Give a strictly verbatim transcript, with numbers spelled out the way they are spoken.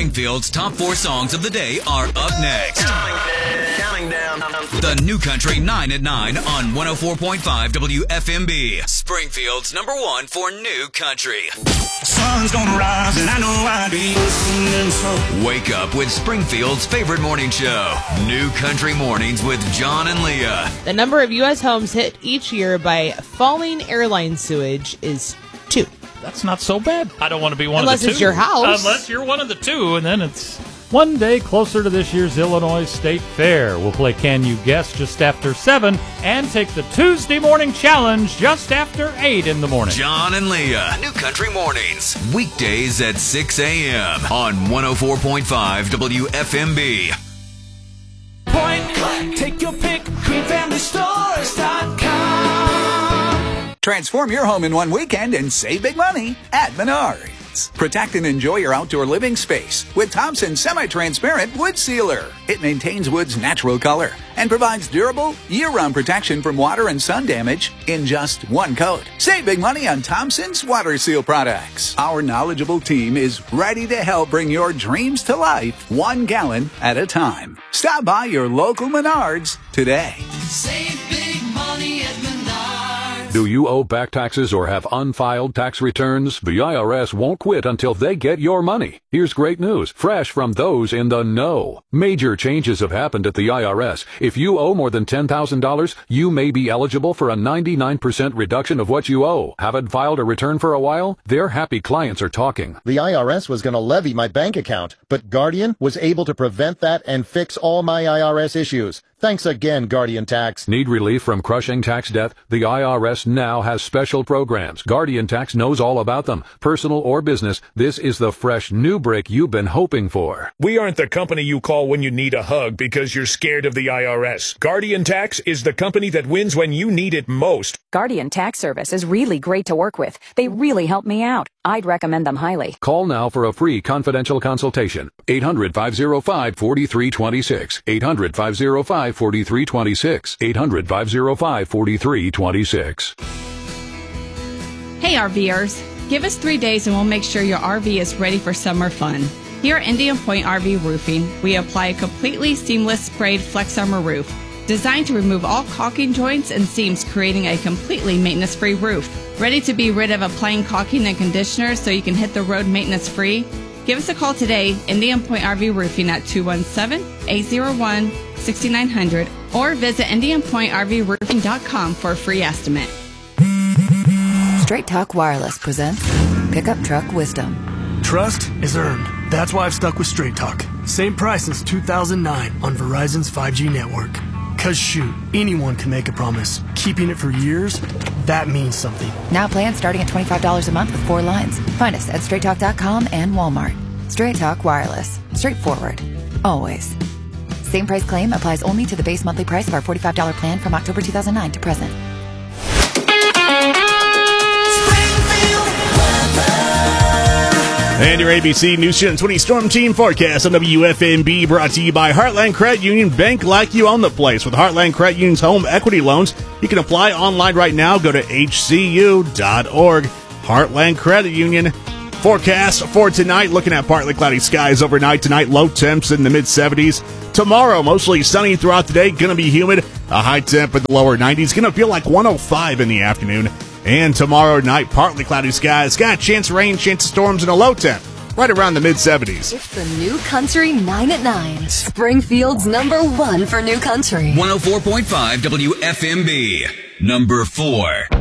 Springfield's top four songs of the day are up next. Counting down. The New Country nine at nine on one oh four point five W F M B. Springfield's number one for New Country. Sun's gonna rise and I know I'll be listening so. Wake up with Springfield's favorite morning show. New Country Mornings with John and Leah. The number of U S homes hit each year by falling airline sewage is two. That's not so bad. I don't want to be one Unless of the two. it's your house. Unless you're one of the two, and then it's one day closer to this year's Illinois State Fair. We'll play Can You Guess just after seven and take the Tuesday morning challenge just after eight in the morning. John and Leah, New Country Mornings, weekdays at six a.m. on one oh four point five W F M B. Point blank, take your pick, queen family stores dot com. Transform your home in one weekend and save big money at Menards. Protect and enjoy your outdoor living space with Thompson Semi-Transparent Wood Sealer. It maintains wood's natural color and provides durable, year-round protection from water and sun damage in just one coat. Save big money on Thompson's Water Seal products. Our knowledgeable team is ready to help bring your dreams to life one gallon at a time. Stop by your local Menards today. Save big money at Menards. Do you owe back taxes or have unfiled tax returns? The I R S won't quit until they get your money. Here's great news, fresh from those in the know. Major changes have happened at the I R S. If you owe more than ten thousand dollars, you may be eligible for a ninety-nine percent reduction of what you owe. Haven't filed a return for a while? Their happy clients are talking. The I R S was going to levy my bank account, but Guardian was able to prevent that and fix all my I R S issues. Thanks again, Guardian Tax. Need relief from crushing tax debt? The I R S now has special programs. Guardian Tax knows all about them. Personal or business, this is the fresh new break you've been hoping for. We aren't the company you call when you need a hug because you're scared of the I R S. Guardian Tax is the company that wins when you need it most. Guardian Tax Service is really great to work with. They really help me out. I'd recommend them highly. Call now for a free confidential consultation. eight hundred, five oh five, four three two six. eight hundred, five oh five, four three two six. eight hundred, five oh five, four three two six. Hey RVers, give us three days and we'll make sure your R V is ready for summer fun. Here at Indian Point R V Roofing, we apply a completely seamless sprayed Flex Armor roof, designed to remove all caulking joints and seams, creating a completely maintenance-free roof. Ready to be rid of applying caulking and conditioner so you can hit the road maintenance-free? Give us a call today, Indian Point R V Roofing at two one seven, eight oh one, six nine zero zero, or visit indian point r v roofing dot com for a free estimate. Straight Talk Wireless presents Pickup Truck Wisdom. Trust is earned. That's why I've stuck with Straight Talk. Same price since two thousand nine on Verizon's five G network. Cause shoot, anyone can make a promise. Keeping it for years, that means something. Now plans starting at twenty-five dollars a month with four lines. Find us at straight talk dot com and Walmart. Straight Talk Wireless. Straightforward. Always. Same price claim applies only to the base monthly price of our forty-five dollars plan from October two thousand nine to present. And your A B C News Channel twenty Storm Team forecast on W F M B, brought to you by Heartland Credit Union. Bank like you own the place. With Heartland Credit Union's home equity loans, you can apply online right now. Go to H C U dot org. Heartland Credit Union. Forecast for tonight, looking at partly cloudy skies overnight tonight. Low temps in the mid seventies. Tomorrow, mostly sunny throughout the day. Going to be humid. A high temp in the lower nineties. Going to feel like one oh five in the afternoon. And tomorrow night, partly cloudy skies. Got a chance of rain, chance of storms, and a low temp right around the mid seventies. It's the New Country nine at nine. Springfield's number one for New Country. one oh four point five W F M B. Number four.